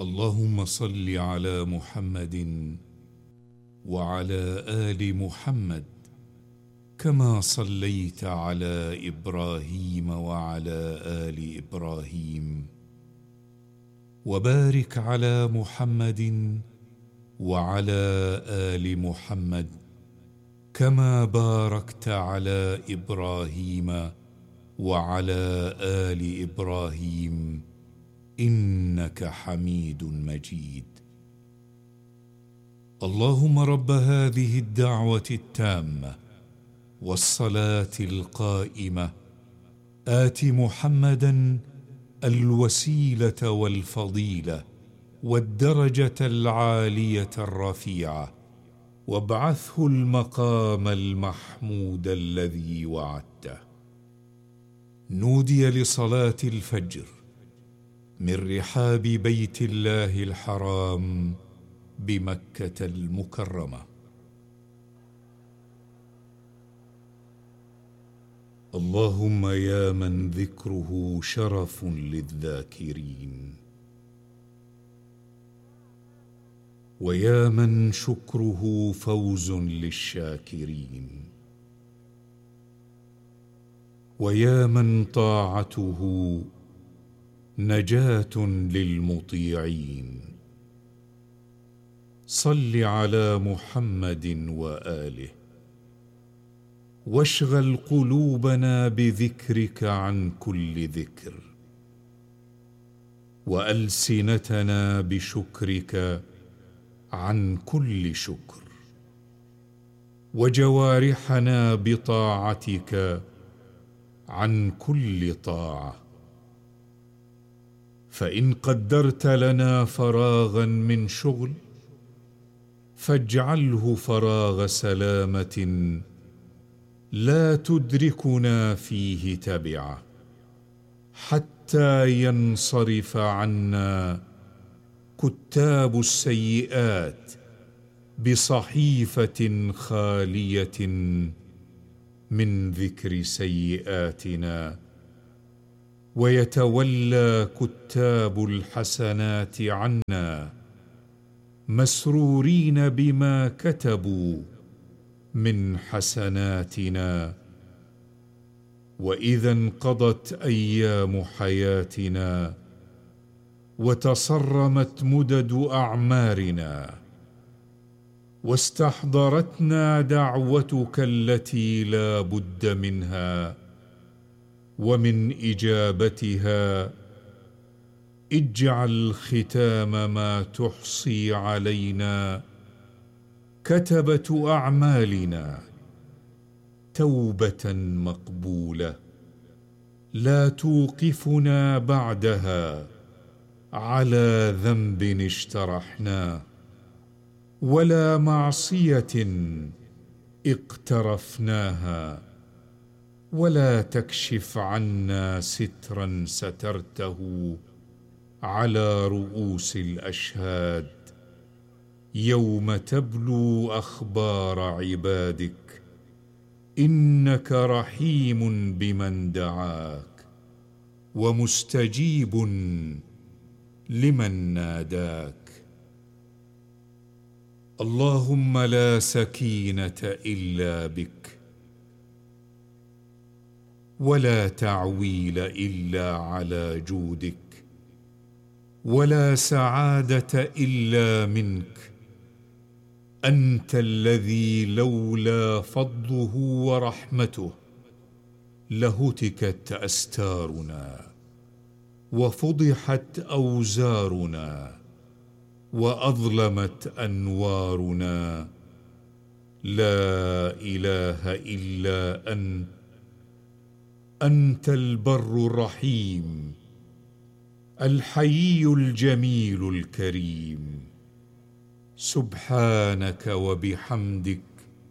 اللهم صل على محمد وعلى آل محمد كما صليت على إبراهيم وعلى آل إبراهيم، وبارك على محمد وعلى آل محمد كما باركت على إبراهيم وعلى آل إبراهيم إنك حميد مجيد. اللهم رب هذه الدعوة التامة والصلاة القائمة آت محمدا الوسيلة والفضيلة والدرجة العالية الرفيعة، وابعثه المقام المحمود الذي وعدته. نودي لصلاة الفجر من رحاب بيت الله الحرام بمكة المكرمة. اللهم يا من ذكره شرف للذاكرين، ويا من شكره فوز للشاكرين، ويا من طاعته نجاة للمطيعين، صل على محمد وآله، واشغل قلوبنا بذكرك عن كل ذكر، وألسنتنا بشكرك عن كل شكر، وجوارحنا بطاعتك عن كل طاعة. فإن قدرت لنا فراغا من شغل فاجعله فراغ سلامة لا تدركنا فيه تبعة، حتى ينصرف عنا كتاب السيئات بصحيفة خالية من ذكر سيئاتنا، ويتولى كتاب الحسنات عنا مسرورين بما كتبوا من حسناتنا. وإذا انقضت أيام حياتنا وتصرمت مدد أعمارنا واستحضرتنا دعوتك التي لا بد منها ومن إجابتها، اجعل ختام ما تحصي علينا كتبة أعمالنا توبة مقبولة لا توقفنا بعدها على ذنب اجترحناه ولا معصية اقترفناها، ولا تكشف عنا سترا سترته على رؤوس الأشهاد يوم تبلو أخبار عبادك، إنك رحيم بمن دعاك ومستجيب لمن ناداك. اللهم لا سكينة إلا بك، ولا تعويل إلا على جودك، ولا سعادة إلا منك. أنت الذي لولا فضله ورحمته لهتكت أستارنا وفضحت أوزارنا وأظلمت أنوارنا. لا إله إلا أنت، أنت البر الرحيم الحيي الجميل الكريم. سبحانك وبحمدك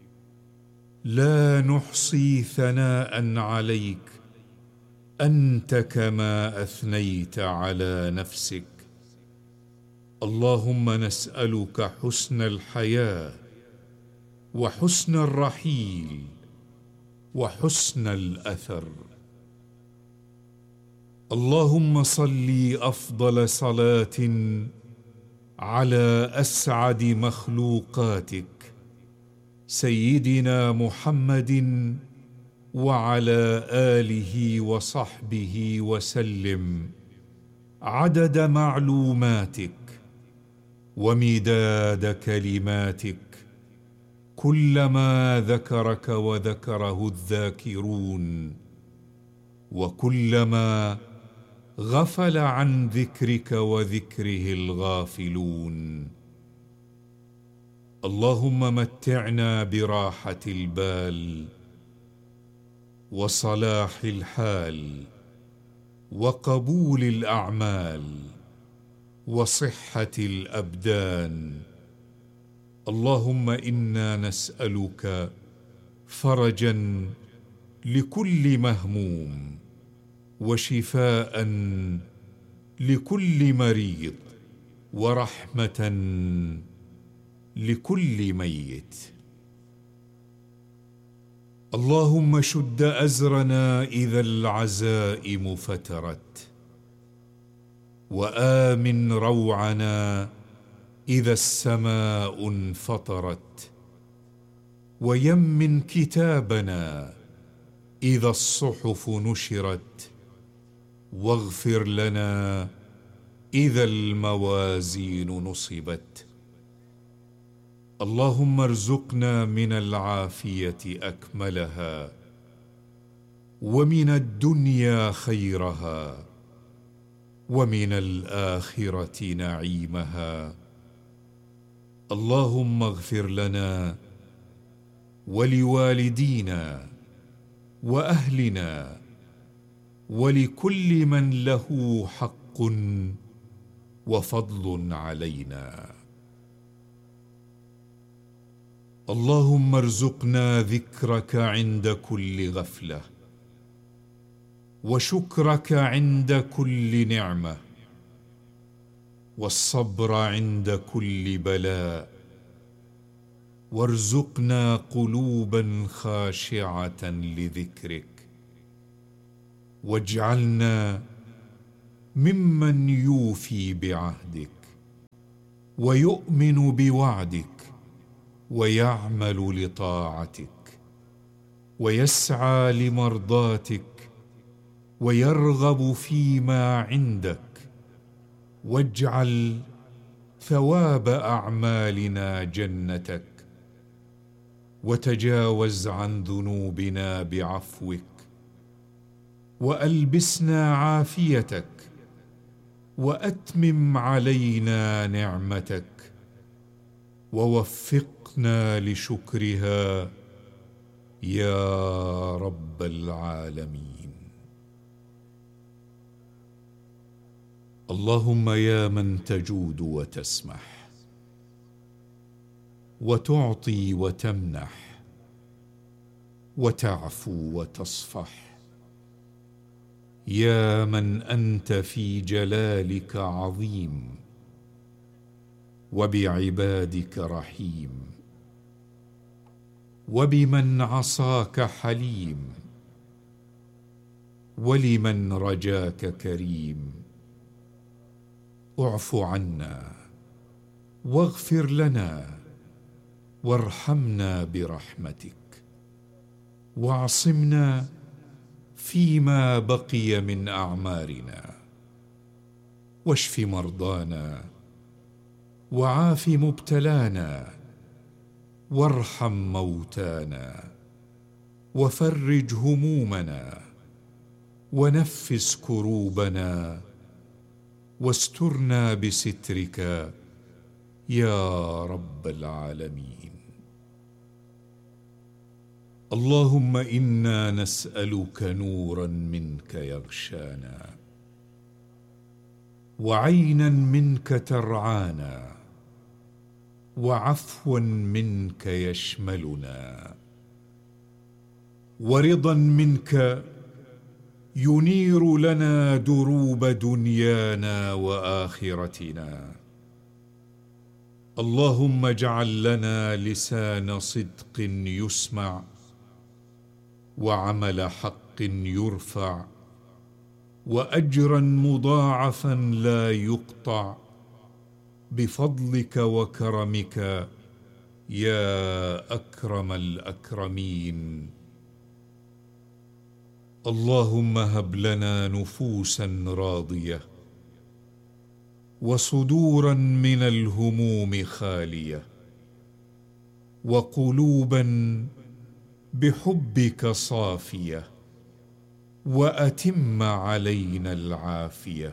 لا نحصي ثناء عليك، أنت كما أثنيت على نفسك. اللهم نسألك حسن الحياة وحسن الرحيل وحسن الأثر. اللهم صل أفضل صلاة على أسعد مخلوقاتك سيدنا محمد وعلى آله وصحبه وسلم عدد معلوماتك ومداد كلماتك، كلما ذكرك وذكره الذاكرون، وكلما غفل عن ذكرك وذكره الغافلون. اللهم متعنا براحة البال وصلاح الحال وقبول الأعمال وصحة الأبدان. اللهم إنا نسألك فرجا لكل مهموم، وشفاء لكل مريض، ورحمة لكل ميت. اللهم شد أزرنا إذا العزائم فترت، وآمن روعنا إذا السماء انفطرت، ويمن كتابنا إذا الصحف نشرت، واغفر لنا إذا الموازين نصبت. اللهم ارزقنا من العافية أكملها، ومن الدنيا خيرها، ومن الآخرة نعيمها. اللهم اغفر لنا ولوالدينا وأهلنا ولكل من له حق وفضل علينا. اللهم ارزقنا ذكرك عند كل غفلة، وشكرك عند كل نعمة، والصبر عند كل بلاء، وارزقنا قلوبا خاشعة لذكرك، واجعلنا ممن يوفي بعهدك ويؤمن بوعدك ويعمل لطاعتك ويسعى لمرضاتك ويرغب فيما عندك. واجعل ثواب أعمالنا جنتك، وتجاوز عن ذنوبنا بعفوك، وألبسنا عافيتك، وأتمم علينا نعمتك، ووفقنا لشكرها يا رب العالمين. اللهم يا من تجود وتسمح، وتعطي وتمنح، وتعفو وتصفح، يا من أنت في جلالك عظيم وبعبادك رحيم، وبمن عصاك حليم، ولمن رجاك كريم. اعف عنا واغفر لنا وارحمنا برحمتك، واعصمنا فيما بقي من أعمارنا، واشف مرضانا، وعاف مبتلانا، وارحم موتانا، وفرج همومنا، ونفس كروبنا، واسترنا بسترك يا رب العالمين. اللهم إنا نسألك نورا منك يغشانا، وعينا منك ترعانا، وعفوا منك يشملنا، ورضا منك ينير لنا دروب دنيانا وآخرتنا. اللهم اجعل لنا لسان صدق يسمع، وعمل حق يرفع، وأجرا مضاعفا لا يقطع، بفضلك وكرمك يا أكرم الأكرمين. اللهم هب لنا نفوسا راضية وصدورا من الهموم خالية وقلوبا بحبك صافية وأتم علينا العافية.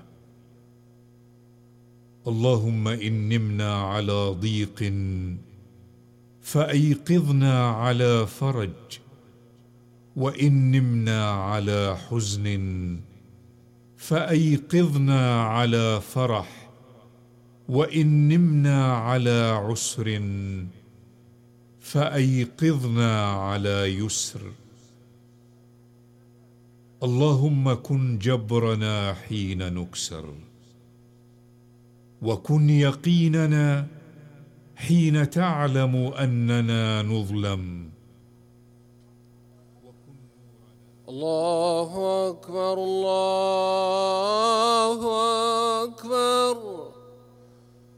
اللهم إن نمنا على ضيق فأيقظنا على فرج، وإن نمنا على حزن فأيقظنا على فرح، وإن نمنا على عسر فأيقظنا على يسر. اللهم كن جبرنا حين نكسر، وكن يقيننا حين تعلم أننا نظلم. الله أكبر الله